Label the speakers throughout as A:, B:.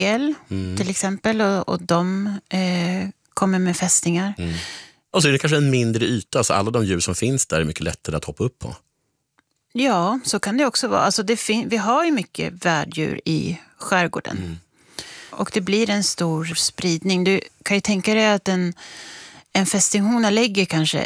A: till exempel, och de kommer med fästingar.
B: Och så är det kanske en mindre yta, så alla de djur som finns där är mycket lättare att hoppa upp på.
A: Ja, så kan det också vara. Alltså vi har ju mycket värddjur i skärgården. Och det blir en stor spridning. Du kan ju tänka dig att en fästinghona lägger kanske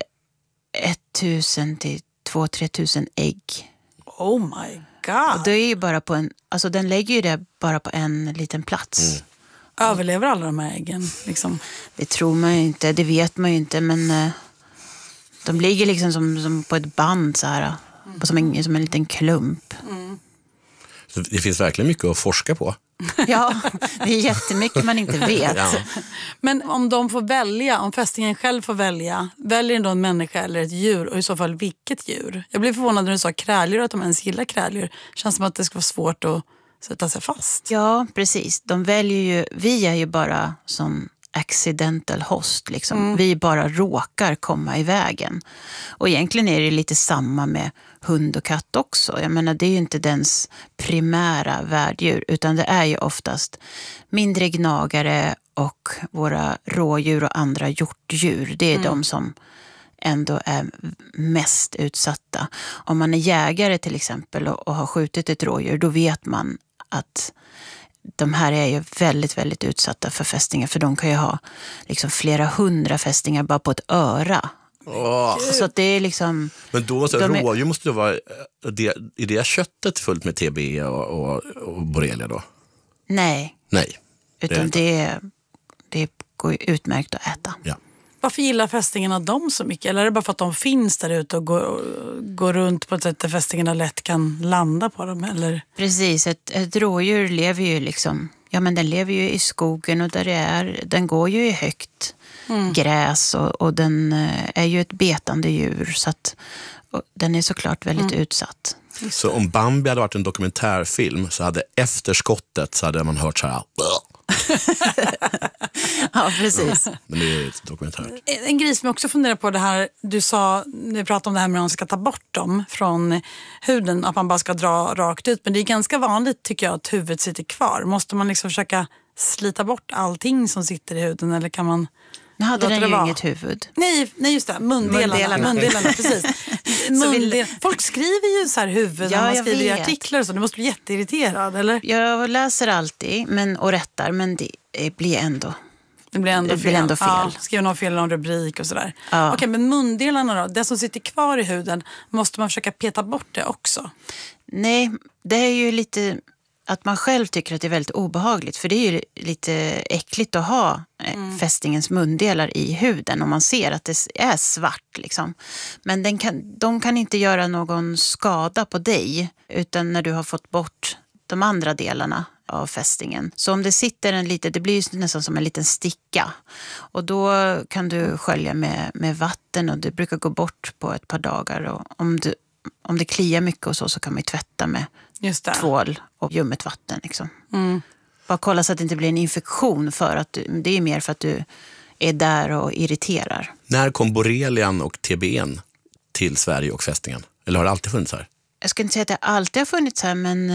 A: 1000 till 2-3 000 ägg.
C: Oh my god.
A: Och det är ju bara den lägger ju det bara på en liten plats.
C: Överlever alla de här äggen liksom?
A: Det tror man ju inte, det vet man ju inte, men de ligger liksom som på ett band så här, som en liten klump.
B: Så det finns verkligen mycket att forska på.
A: Ja, det är jättemycket man inte vet.
B: Ja.
C: Men om de får välja, om fästingen själv får välja, väljer då en människa eller ett djur, och i så fall vilket djur? Jag blev förvånad när du sa kräldjur, att de ens gillar kräldjur. Känns som att det ska vara svårt att sätta sig fast.
A: Ja, precis. De väljer ju, vi är ju bara som accidental host liksom. Vi bara råkar komma i vägen. Och egentligen är det lite samma med hund och katt också. Jag menar, det är ju inte dens primära värddjur, utan det är ju oftast mindre gnagare och våra rådjur och andra hjortdjur. Det är de som ändå är mest utsatta. Om man är jägare till exempel och har skjutit ett rådjur, då vet man att de här är ju väldigt, väldigt utsatta för fästingar. För de kan ju ha liksom flera 100 fästingar bara på ett öra. Så att det är liksom...
B: Men då måste rådjur måste det vara... Är det köttet fullt med TB och borrelia då?
A: Nej. Utan det går ju utmärkt att äta.
B: Ja.
C: Varför gillar fästingarna dem så mycket? Eller är det bara för att de finns där ute och går runt på ett sätt där fästingarna lätt kan landa på dem? Eller?
A: Precis, ett rådjur lever ju liksom... Ja, men den lever ju i skogen och där den går ju i högt gräs och den är ju ett betande djur, så att den är såklart väldigt utsatt.
B: Så om Bambi hade varit en dokumentärfilm, så hade efter skottet så hade man hört så här...
A: Ja, precis.
B: Men det är ett dokumentär.
C: En grej som jag också funderar på, det här du sa, när vi pratade om det här med att man ska ta bort dem från huden, att man bara ska dra rakt ut. Men det är ganska vanligt, tycker jag, att huvudet sitter kvar. Måste man liksom försöka slita bort allting som sitter i huden, eller kan man...
A: Nu hade den ju inget huvud.
C: Nej, just det. Mundelarna precis. Folk skriver ju så här huvud när man skriver i artiklar och så. Du måste bli jätteirriterad, eller? Jag
A: läser alltid och rättar, men det blir ändå...
C: Det blir ändå fel.
A: Ja,
C: skriver någon fel, någon rubrik och sådär.
A: Ja.
C: Okej, men mundelarna då? Det som sitter kvar i huden, måste man försöka peta bort det också?
A: Nej, det är ju lite... Att man själv tycker att det är väldigt obehagligt. För det är ju lite äckligt att ha fästingens mundelar i huden. Om man ser att det är svart liksom. Men de kan inte göra någon skada på dig. Utan när du har fått bort de andra delarna av fästingen. Så om det sitter det blir ju nästan som en liten sticka. Och då kan du skölja med vatten. Och det brukar gå bort på ett par dagar. Och om det kliar mycket och så kan man ju tvätta med tvål och ljummet vatten liksom. Bara kolla så att det inte blir en infektion, för att det är mer för att du är där och irriterar.
B: När kom borrelian och TBN till Sverige och fästingen? Eller har det alltid funnits här?
A: Jag ska inte säga att det alltid har funnits här, men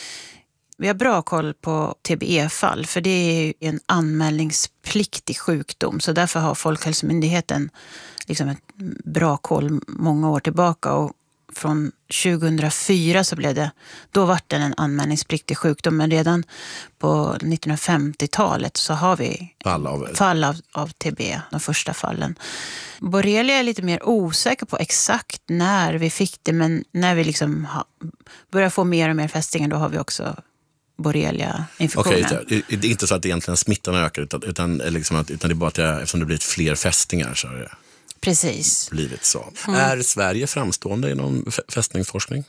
A: vi har bra koll på TBE-fall, för det är en anmälningspliktig sjukdom. Så därför har Folkhälsomyndigheten liksom ett bra koll många år tillbaka, och från 2004 så då var den en anmälningspliktig sjukdom, men redan på 1950-talet så har vi fall av TB, de första fallen. Borrelia är lite mer osäker på exakt när vi fick det, men när vi liksom börjar få mer och mer fästingar, då har vi också borrelia-infektionen.
B: Okej, det är inte så att egentligen smittan ökar, utan det är bara att eftersom det blivit fler fästingar så är det...
A: Precis.
B: Blivit så. Är Sverige framstående inom fästningsforskning?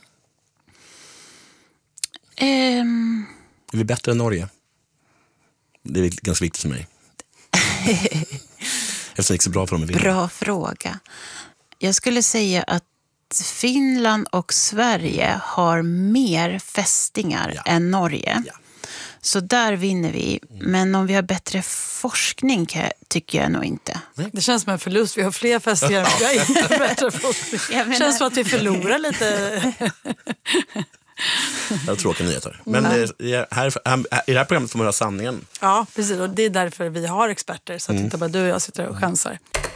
B: Är vi bättre än Norge? Det är ganska viktigt för mig. Eftersom det gick så bra för dem.
A: Bra fråga. Jag skulle säga att Finland och Sverige har mer fästingar än Norge. Ja. Så där vinner vi. Men om vi har bättre forskning tycker jag nog inte.
C: Det känns som en förlust. Vi har fler fästingar. Vi har inte bättre forskning. Det känns som att vi förlorar lite.
B: Det är tråkiga nyheter. Men i det här programmet får man höra sanningen.
C: Ja, precis. Och det är därför vi har experter. Så att inte bara du och jag sitter och chansar.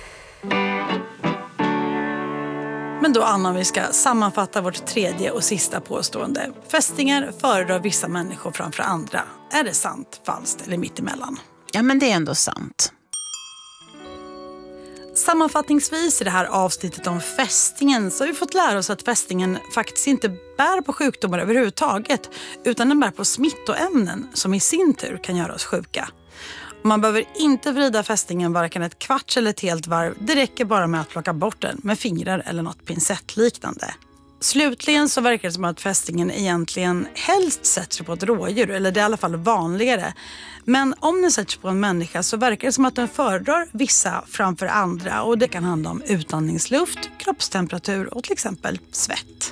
C: Men då, Anna, vi ska sammanfatta vårt tredje och sista påstående. Fästingar föredrar vissa människor framför andra. Är det sant, falskt eller mittemellan?
A: Ja, men det är ändå sant.
C: Sammanfattningsvis i det här avsnittet om fästingen så har vi fått lära oss att fästingen faktiskt inte bär på sjukdomar överhuvudtaget, utan den bär på smittoämnen som i sin tur kan göra oss sjuka. Man behöver inte vrida fästingen varken ett kvarts eller ett helt varv. Det räcker bara med att plocka bort den med fingrar eller något pincettliknande. Slutligen så verkar det som att fästingen egentligen helst sätter sig på ett rådjur, eller det är i alla fall vanligare. Men om den sätter sig på en människa så verkar det som att den föredrar vissa framför andra, och det kan handla om utandningsluft, kroppstemperatur och till exempel svett.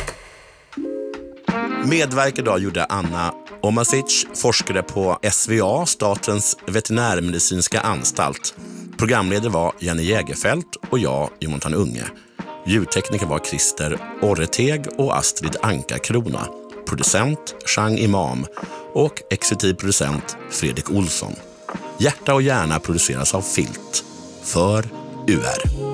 B: Medverkar idag gjorde Anna Omasic, forskare på SVA, Statens veterinärmedicinska anstalt. Programledare var Jenny Jägerfält och jag, Jonathan Unge. Ljudtekniker var Christer Orreteg och Astrid Ankarkrona. Producent Chang Imam och exekutiv producent Fredrik Olsson. Hjärta och hjärna produceras av Filt för UR.